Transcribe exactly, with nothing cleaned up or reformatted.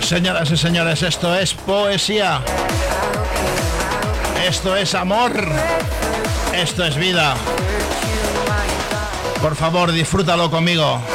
Señoras y señores, esto es poesía. Esto es amor. Esto es vida. Por favor, disfrútalo conmigo.